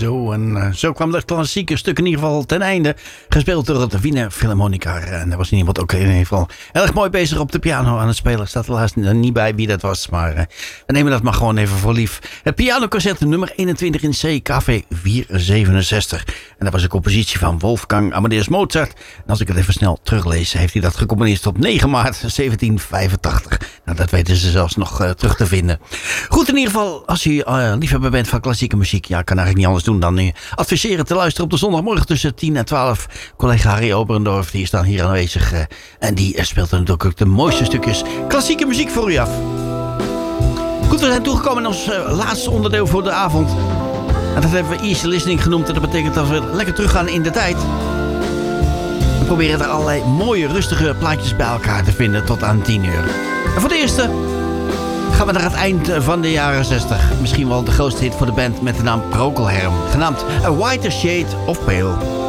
Zo kwam dat klassieke stuk in ieder geval ten einde. Gespeeld door de Wiener Philharmonica. En daar was iemand ook in ieder geval erg mooi bezig op de piano aan het spelen. Staat helaas niet bij wie dat was. Maar we nemen dat maar gewoon even voor lief. Het pianoconcert nummer 21 in C, KV 467. En dat was een compositie van Wolfgang Amadeus Mozart. En als ik het even snel teruglees, heeft hij dat gecomponeerd op 9 maart 1785. Nou, dat weten ze zelfs nog terug te vinden. Goed, in ieder geval, als u liefhebber bent van klassieke muziek, ja, kan eigenlijk niet anders doen dan adviseren te luisteren op de zondagmorgen tussen 10 en 12. Collega Harry Oberendorf, die is dan hier aanwezig. En die speelt dan natuurlijk ook de mooiste stukjes klassieke muziek voor u af. Goed, we zijn toegekomen in ons laatste onderdeel voor de avond. En dat hebben we easy listening genoemd. En dat betekent dat we lekker teruggaan in de tijd. We proberen er allerlei mooie, rustige plaatjes bij elkaar te vinden tot aan 10 uur. En voor de eerste gaan we naar het eind van de jaren 60. Misschien wel de grootste hit voor de band met de naam Procol Harum. Genaamd A Whiter Shade of Pale.